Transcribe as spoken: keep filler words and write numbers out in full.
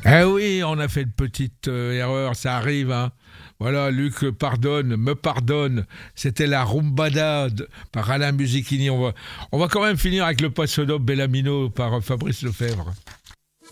Eh oui, on a fait une petite euh, erreur, ça arrive, hein. Voilà, Luc pardonne, me pardonne. C'était la Rumbada de- par Alain Musichini. On va, on va quand même finir avec le Passo Doble Bellamino par euh, Fabrice Lefebvre.